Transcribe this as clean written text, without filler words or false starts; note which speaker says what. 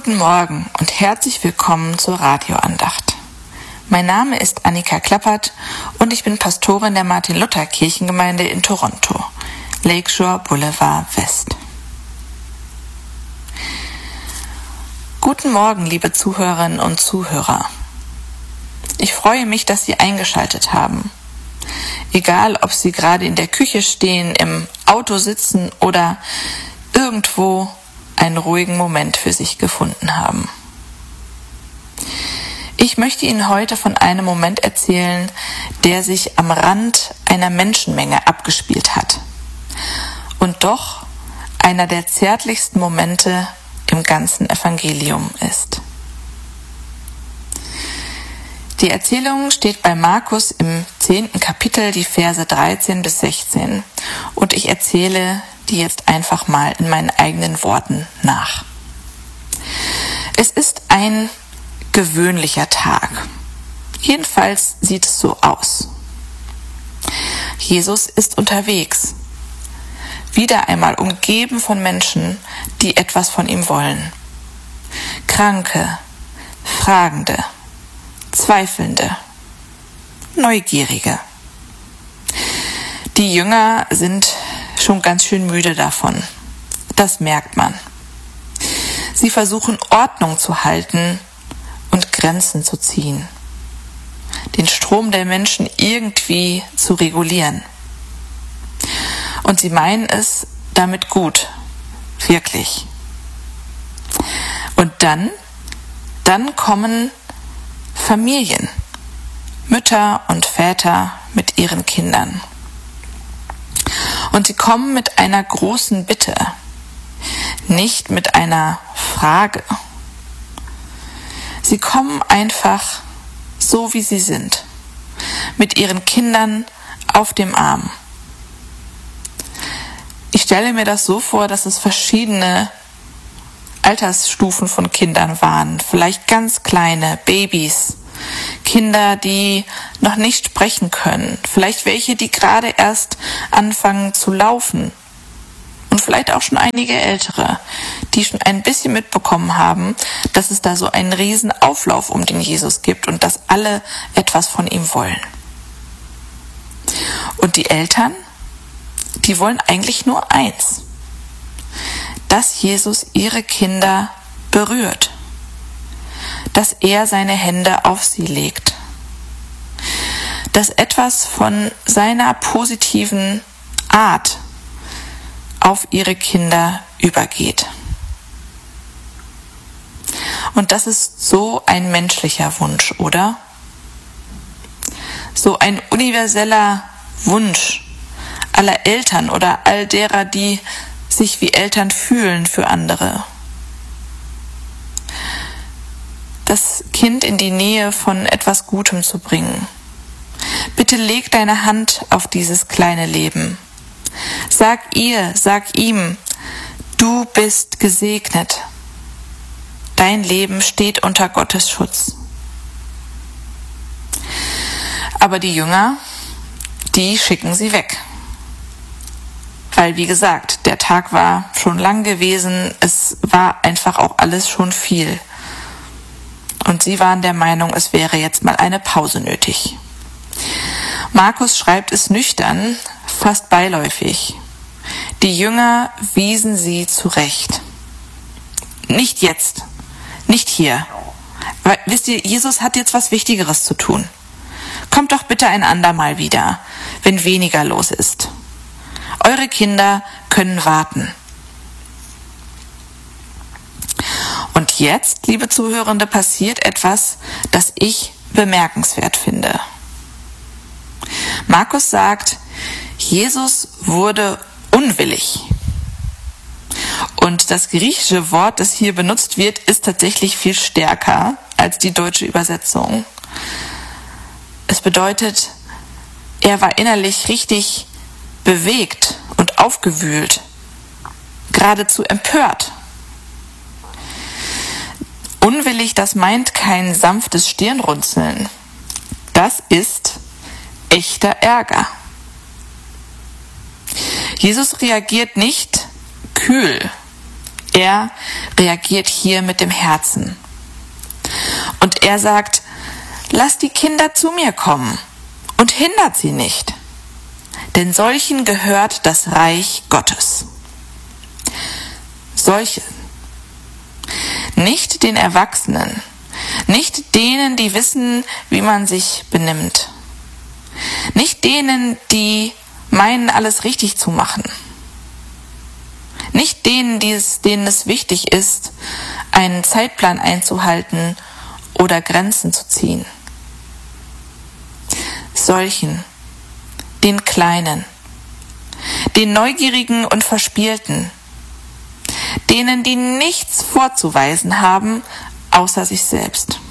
Speaker 1: Guten Morgen und herzlich willkommen zur Radioandacht. Mein Name ist Annika Klappert und ich bin Pastorin der Martin-Luther-Kirchengemeinde in Toronto, Lakeshore Boulevard West. Guten Morgen, liebe Zuhörerinnen und Zuhörer. Ich freue mich, dass Sie eingeschaltet haben. Egal, ob Sie gerade in der Küche stehen, im Auto sitzen oder irgendwo einen ruhigen Moment für sich gefunden haben. Ich möchte Ihnen heute von einem Moment erzählen, der sich am Rand einer Menschenmenge abgespielt hat und doch einer der zärtlichsten Momente im ganzen Evangelium ist. Die Erzählung steht bei Markus im 10. Kapitel, die Verse 13 bis 16, und ich erzähle die jetzt einfach mal in meinen eigenen Worten nach. Es ist ein gewöhnlicher Tag. Jedenfalls sieht es so aus. Jesus ist unterwegs, wieder einmal umgeben von Menschen, die etwas von ihm wollen. Kranke, Fragende, Zweifelnde, Neugierige. Die Jünger sind schon ganz schön müde davon. Das merkt man. Sie versuchen Ordnung zu halten und Grenzen zu ziehen. Den Strom der Menschen irgendwie zu regulieren. Und sie meinen es damit gut. Wirklich. Und dann kommen Familien, Mütter und Väter mit ihren Kindern. Und sie kommen mit einer großen Bitte, nicht mit einer Frage. Sie kommen einfach so, wie sie sind, mit ihren Kindern auf dem Arm. Ich stelle mir das so vor, dass es verschiedene Altersstufen von Kindern waren, vielleicht ganz kleine Babys, Kinder, die noch nicht sprechen können, vielleicht welche, die gerade erst anfangen zu laufen und vielleicht auch schon einige Ältere, die schon ein bisschen mitbekommen haben, dass es da so einen riesen Auflauf um den Jesus gibt und dass alle etwas von ihm wollen. Und die Eltern, die wollen eigentlich nur eins: dass Jesus ihre Kinder berührt, dass er seine Hände auf sie legt, dass etwas von seiner positiven Art auf ihre Kinder übergeht. Und das ist so ein menschlicher Wunsch, oder? So ein universeller Wunsch aller Eltern oder all derer, die sich wie Eltern fühlen für andere. Das Kind in die Nähe von etwas Gutem zu bringen. Bitte leg deine Hand auf dieses kleine Leben. Sag ihm, du bist gesegnet. Dein Leben steht unter Gottes Schutz. Aber die Jünger, die schicken sie weg. Weil, wie gesagt, der Tag war schon lang gewesen, es war einfach auch alles schon viel. Und sie waren der Meinung, es wäre jetzt mal eine Pause nötig. Markus schreibt es nüchtern, fast beiläufig. Die Jünger wiesen sie zurecht. Nicht jetzt, nicht hier. Weil, wisst ihr, Jesus hat jetzt was Wichtigeres zu tun. Kommt doch bitte ein andermal wieder, wenn weniger los ist. Eure Kinder können warten. Und jetzt, liebe Zuhörende, passiert etwas, das ich bemerkenswert finde. Markus sagt, Jesus wurde unwillig. Und das griechische Wort, das hier benutzt wird, ist tatsächlich viel stärker als die deutsche Übersetzung. Es bedeutet, er war innerlich richtig bewegt und aufgewühlt, geradezu empört. Unwillig, das meint kein sanftes Stirnrunzeln. Das ist echter Ärger. Jesus reagiert nicht kühl, Er reagiert hier mit dem Herzen. Und er sagt, lasst die Kinder zu mir kommen und hindert sie nicht, denn solchen gehört das Reich Gottes. Solche, nicht den Erwachsenen, nicht denen, die wissen, wie man sich benimmt, nicht denen, die meinen, alles richtig zu machen, nicht denen, denen es wichtig ist, einen Zeitplan einzuhalten oder Grenzen zu ziehen. Solchen, den Kleinen, den Neugierigen und Verspielten, denen, die nichts vorzuweisen haben, außer sich selbst.